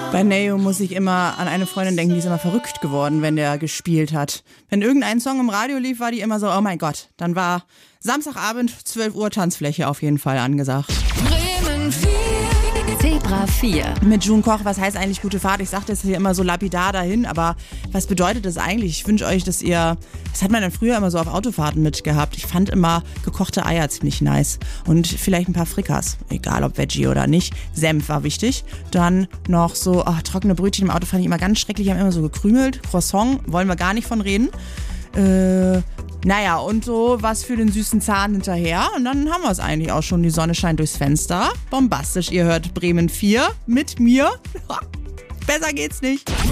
Bei Neo muss ich immer an eine Freundin denken, die ist immer verrückt geworden, wenn der gespielt hat. Wenn irgendein Song im Radio lief, war die immer so, oh mein Gott. Dann war Samstagabend 12 Uhr Tanzfläche auf jeden Fall angesagt. Bremen 4. Zebra 4. Mit June Koch, was heißt eigentlich gute Fahrt? Ich sage das hier immer so lapidar dahin, aber was bedeutet das eigentlich? Ich wünsche euch, dass ihr, das hat man dann früher immer so auf Autofahrten mitgehabt. Ich fand immer gekochte Eier ziemlich nice und vielleicht ein paar Frikas, egal ob Veggie oder nicht. Senf war wichtig. Dann noch so trockene Brötchen im Auto fand ich immer ganz schrecklich, die haben immer so gekrümelt. Croissant, wollen wir gar nicht von reden. Naja, und so was für den süßen Zahn hinterher. Und dann haben wir es eigentlich auch schon. Die Sonne scheint durchs Fenster. Bombastisch, ihr hört Bremen 4 mit mir. Besser geht's nicht.